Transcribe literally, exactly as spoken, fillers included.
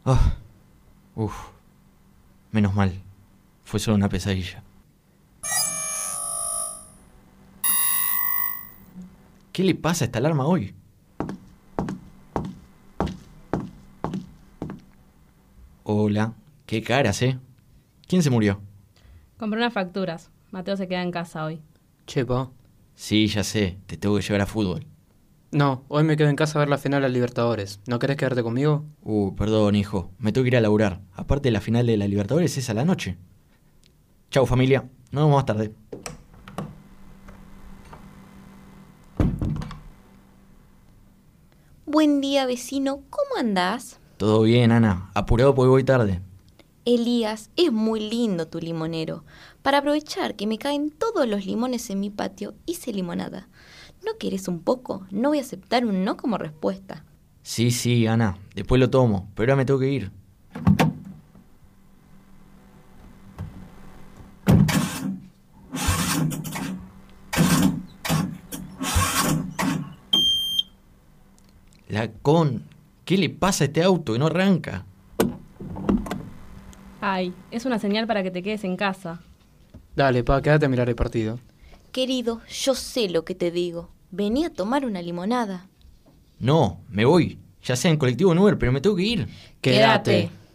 Ah, uf, menos mal. Fue solo una pesadilla. ¿Qué le pasa a esta alarma hoy? Hola, qué caras, ¿eh? ¿Quién se murió? Compré unas facturas. Mateo se queda en casa hoy. Che, pa. Sí, ya sé, te tengo que llevar a fútbol. No, hoy me quedo en casa a ver la final de la Libertadores. ¿No querés quedarte conmigo? Uh, perdón, hijo, me tengo que ir a laburar. Aparte, la final de la Libertadores es a la noche. Chau, familia, nos vemos más tarde. Buen día, vecino. ¿Cómo andás? Todo bien, Ana. Apurado porque voy tarde. Elías, es muy lindo tu limonero. Para aprovechar que me caen todos los limones en mi patio, hice limonada. ¿No querés un poco? No voy a aceptar un no como respuesta. Sí, sí, Ana. Después lo tomo, pero ahora me tengo que ir. La con... ¿Qué le pasa a este auto que no arranca? Ay, es una señal para que te quedes en casa. Dale, pa, quédate a mirar el partido. Querido, yo sé lo que te digo. Vení a tomar una limonada. No, me voy. Ya sea en colectivo o en Uber, pero me tengo que ir. Quédate.